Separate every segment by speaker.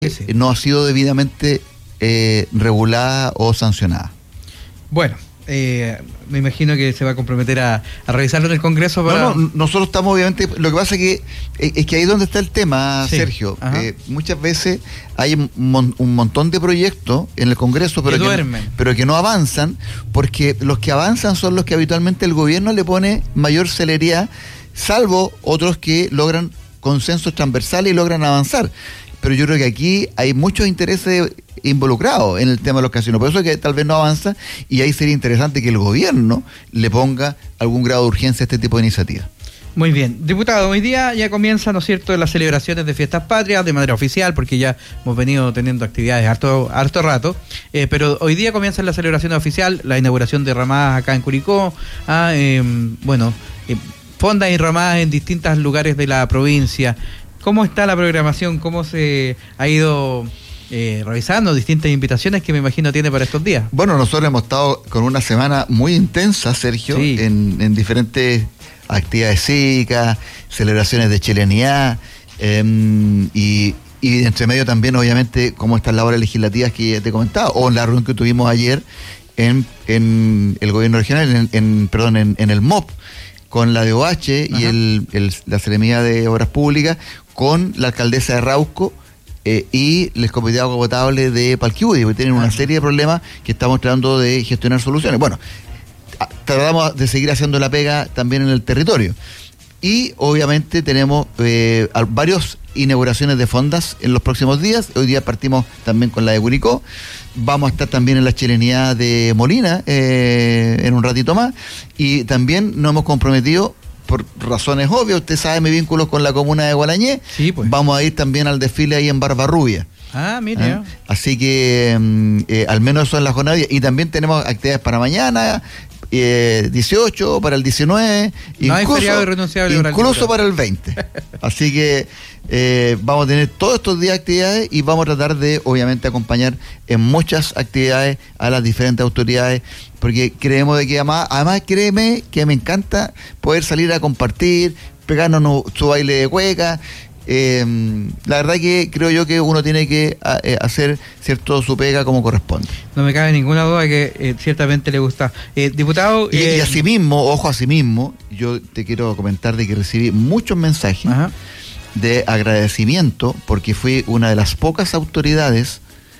Speaker 1: sí, no ha sido debidamente regulada o sancionada.
Speaker 2: Bueno, me imagino que se va a comprometer a revisarlo en el Congreso.
Speaker 1: No, nosotros estamos obviamente, lo que pasa es que ahí es donde está el tema, sí, Sergio. Muchas veces hay un montón de proyectos en el Congreso, pero que no avanzan, porque los que avanzan son los que habitualmente el gobierno le pone mayor celeridad, salvo otros que logran consensos transversales y logran avanzar. Pero yo creo que aquí hay muchos intereses involucrados en el tema de los casinos, por eso es que tal vez no avanza, y ahí sería interesante que el gobierno le ponga algún grado de urgencia a este tipo de iniciativas.
Speaker 2: Muy bien. Diputado, hoy día ya comienzan, ¿no es cierto?, las celebraciones de fiestas patrias de manera oficial, porque ya hemos venido teniendo actividades harto rato, pero hoy día comienza la celebración oficial, la inauguración de ramadas acá en Curicó, fondas y ramadas en distintos lugares de la provincia. ¿Cómo está la programación? ¿Cómo se ha ido revisando distintas invitaciones que me imagino tiene para estos días?
Speaker 1: Bueno, nosotros hemos estado con una semana muy intensa, Sergio, sí, en diferentes actividades cívicas, celebraciones de chilenidad, y entre medio también, obviamente, como estas labores legislativas que ya te he comentado, o en la reunión que tuvimos ayer en el gobierno regional, en el MOP, con la DOH y la Seremía de Obras Públicas, con la alcaldesa de Rauco y el Comité de Agua Potable de Palquihue, porque tienen una serie de problemas que estamos tratando de gestionar soluciones. Bueno, tratamos de seguir haciendo la pega también en el territorio. Y obviamente tenemos varias inauguraciones de fondas en los próximos días. Hoy día partimos también con la de Curicó. Vamos a estar también en la chilenidad de Molina en un ratito más. Y también nos hemos comprometido, por razones obvias, usted sabe mis vínculos con la comuna de Gualañé, sí, pues. Vamos a ir también al desfile ahí en Barbarrubia.
Speaker 2: Mire.
Speaker 1: Así que al menos eso en la jornada. Y también tenemos actividades para mañana, 18, para el 19,
Speaker 2: no hay feriado irrenunciable
Speaker 1: incluso para el 20. Así que vamos a tener todos estos días actividades y vamos a tratar de, obviamente, acompañar en muchas actividades a las diferentes autoridades, porque creemos de que además créeme que me encanta poder salir a compartir, pegarnos su baile de cueca. La verdad que creo yo que uno tiene que hacer su pega como corresponde.
Speaker 2: No me cabe ninguna duda que ciertamente le gusta. Diputado...
Speaker 1: Y asimismo, yo te quiero comentar de que recibí muchos mensajes de agradecimiento, porque fui una de las pocas autoridades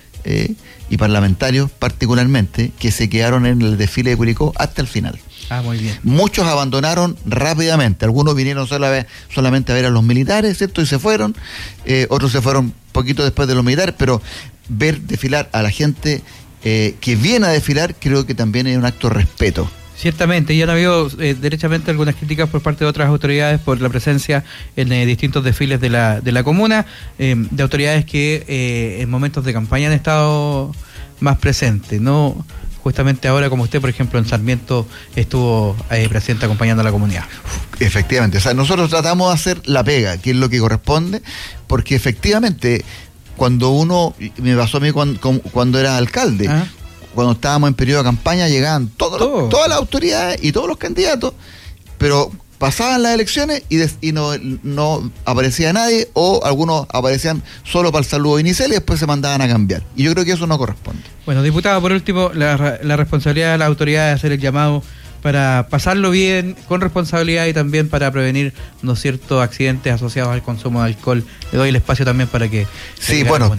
Speaker 1: y parlamentarios particularmente que se quedaron en el desfile de Curicó hasta el final.
Speaker 2: Muy bien.
Speaker 1: Muchos abandonaron rápidamente, algunos vinieron solamente a ver a los militares, ¿cierto? Y se fueron, otros se fueron poquito después de los militares, pero ver desfilar a la gente que viene a desfilar creo que también es un acto de respeto.
Speaker 2: Ciertamente, ya han habido derechamente algunas críticas por parte de otras autoridades por la presencia en distintos desfiles de la comuna, de autoridades que en momentos de campaña han estado más presentes, ¿no? Justamente ahora, como usted, por ejemplo, en Sarmiento estuvo presente acompañando a la comunidad.
Speaker 1: Efectivamente, o sea, nosotros tratamos de hacer la pega, que es lo que corresponde, porque efectivamente, cuando me pasó a mí cuando era alcalde, cuando estábamos en periodo de campaña, llegaban todas las autoridades y todos los candidatos, pero pasaban las elecciones y no aparecía nadie, o algunos aparecían solo para el saludo inicial y después se mandaban a cambiar. Y yo creo que eso no corresponde.
Speaker 2: Bueno, diputado, por último, la responsabilidad de las autoridades de hacer el llamado para pasarlo bien, con responsabilidad, y también para prevenir, ¿no es cierto?, accidentes asociados al consumo de alcohol. Le doy el espacio también para que...
Speaker 1: Sí, bueno,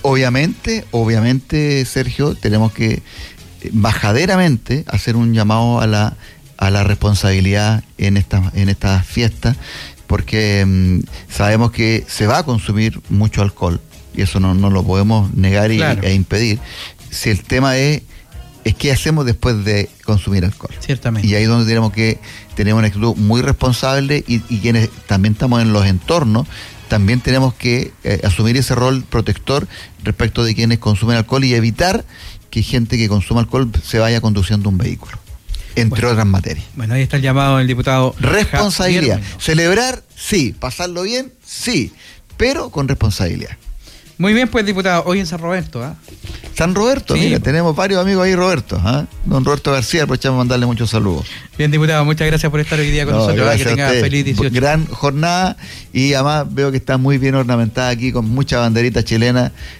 Speaker 1: obviamente, Sergio, tenemos que bajaderamente hacer un llamado a la responsabilidad en estas fiestas, porque sabemos que se va a consumir mucho alcohol, y eso no lo podemos negar e impedir. Si el tema es qué hacemos después de consumir alcohol.
Speaker 2: Ciertamente.
Speaker 1: Y ahí es donde tenemos que tener una actitud muy responsable, y quienes también estamos en los entornos, también tenemos que asumir ese rol protector respecto de quienes consumen alcohol y evitar que gente que consuma alcohol se vaya conduciendo un vehículo, entre otras materias.
Speaker 2: Bueno, ahí está el llamado del diputado.
Speaker 1: Responsabilidad. Celebrar, sí. Pasarlo bien, sí. Pero con responsabilidad.
Speaker 2: Muy bien, pues, diputado, hoy en San Roberto,
Speaker 1: San Roberto, sí, mira, tenemos varios amigos ahí, Roberto, don Roberto García, aprovechamos de mandarle muchos saludos.
Speaker 2: Bien, diputado, muchas gracias por estar hoy día con nosotros, que tenga feliz 18.
Speaker 1: Gran jornada, y además veo que está muy bien ornamentada aquí, con mucha banderita chilena,